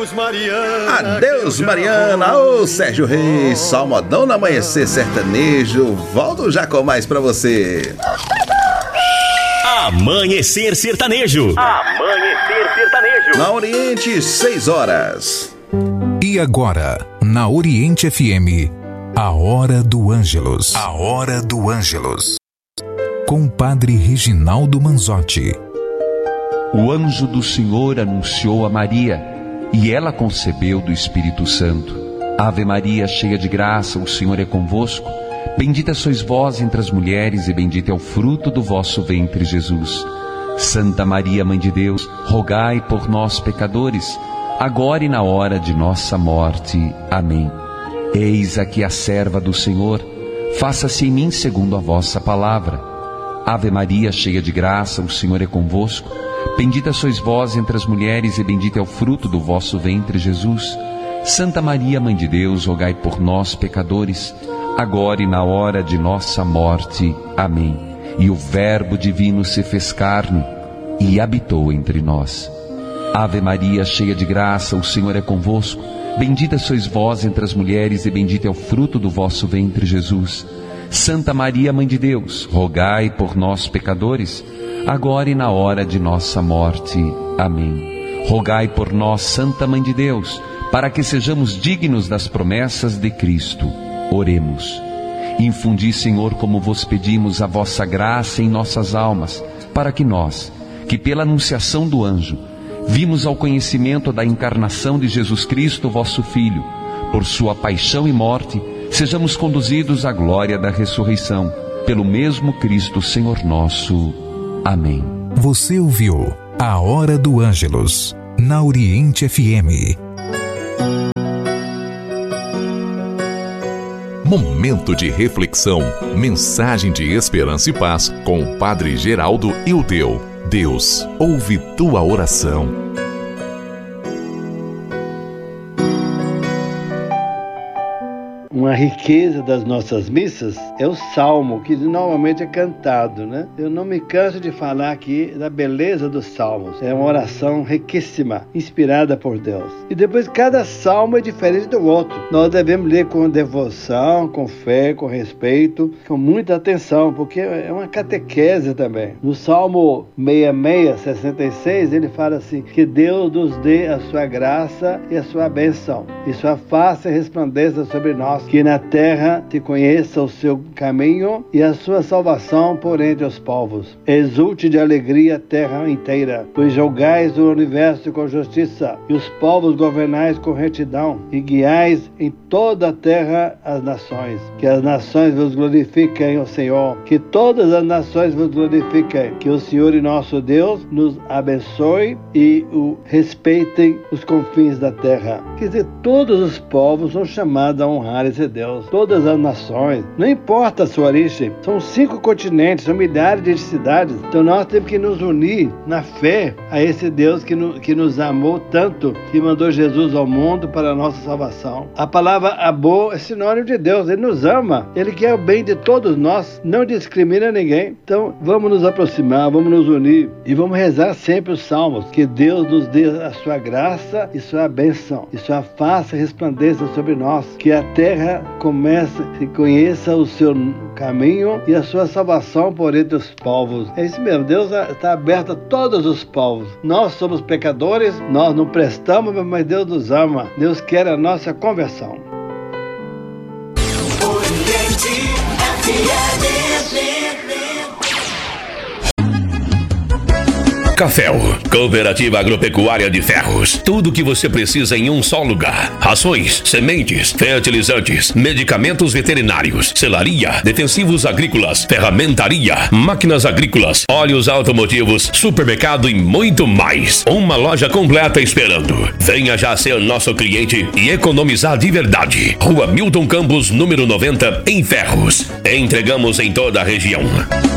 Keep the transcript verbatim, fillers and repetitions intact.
Adeus, Mariana. Adeus, Mariana. Ô, Sérgio Reis, Salmodão no Amanhecer Sertanejo. Volto já com mais pra você. Amanhecer Sertanejo. Amanhecer Sertanejo. Na Oriente, seis horas. E agora, na Oriente F M, a Hora do Ângelus. A Hora do Ângelus. Com o Padre Reginaldo Manzotti. O anjo do Senhor anunciou a Maria, e ela concebeu do Espírito Santo. Ave Maria, cheia de graça, o Senhor é convosco. Bendita sois vós entre as mulheres, e bendito é o fruto do vosso ventre, Jesus. Santa Maria, Mãe de Deus, rogai por nós, pecadores, agora e na hora de nossa morte. Amém. Eis aqui a serva do Senhor, faça-se em mim segundo a vossa palavra. Ave Maria, cheia de graça, o Senhor é convosco. Bendita sois vós entre as mulheres, e bendito é o fruto do vosso ventre, Jesus. Santa Maria, Mãe de Deus, rogai por nós, pecadores, agora e na hora de nossa morte. Amém. E o Verbo divino se fez carne e habitou entre nós. Ave Maria, cheia de graça, o Senhor é convosco. Bendita sois vós entre as mulheres, e bendito é o fruto do vosso ventre, Jesus. Santa Maria, Mãe de Deus, rogai por nós, pecadores, agora e na hora de nossa morte. Amém. Rogai por nós, Santa Mãe de Deus, para que sejamos dignos das promessas de Cristo. Oremos. Infundi, Senhor, como vos pedimos, a vossa graça em nossas almas, para que nós, que pela anunciação do anjo, vimos ao conhecimento da encarnação de Jesus Cristo, vosso Filho, por sua paixão e morte, sejamos conduzidos à glória da ressurreição, pelo mesmo Cristo, Senhor nosso. Amém. Você ouviu a Hora do Ângelus, na Oriente F M. Momento de reflexão, mensagem de esperança e paz com o Padre Geraldo Ildeu. Deus ouve tua oração. Uma riqueza das nossas missas é o salmo, que normalmente é cantado, né? Eu não me canso de falar aqui da beleza dos salmos. É uma oração riquíssima, inspirada por Deus. E depois cada salmo é diferente do outro. Nós devemos ler com devoção, com fé, com respeito, com muita atenção, porque é uma catequese também. No Salmo sessenta e seis, sessenta e seis, ele fala assim: que Deus nos dê a sua graça e a sua bênção, e sua face resplandeça sobre nós, que na terra se conheça o seu caminho e a sua salvação por entre os povos. Exulte de alegria a terra inteira, pois julgais o universo com justiça, e os povos governais com retidão, e guiais em toda a terra as nações. Que as nações vos glorifiquem, o Senhor, que todas as nações vos glorifiquem, que o Senhor e nosso Deus nos abençoe e o respeitem os confins da terra. Quer dizer, todos os povos são chamados a honrar esse Deus, todas as nações, não importa a sua origem, são cinco continentes, são milhares de cidades, então nós temos que nos unir na fé a esse Deus que, no, que nos amou tanto, que mandou Jesus ao mundo para a nossa salvação. A palavra amor é sinônimo de Deus, Ele nos ama, Ele quer o bem de todos nós, não discrimina ninguém. Então vamos nos aproximar, vamos nos unir e vamos rezar sempre os salmos, que Deus nos dê a sua graça e sua bênção, e sua face resplandeça sobre nós, que a terra comece e conheça o seu caminho e a sua salvação por entre os povos. É isso mesmo, Deus está aberto a todos os povos. Nós somos pecadores, nós não prestamos, mas Deus nos ama, Deus quer a nossa conversão. Caféu, Cooperativa Agropecuária de Ferros. Tudo o que você precisa em um só lugar. Rações, sementes, fertilizantes, medicamentos veterinários, selaria, defensivos agrícolas, ferramentaria, máquinas agrícolas, óleos automotivos, supermercado e muito mais. Uma loja completa esperando. Venha já ser nosso cliente e economizar de verdade. Rua Milton Campos, número noventa, em Ferros. Entregamos em toda a região.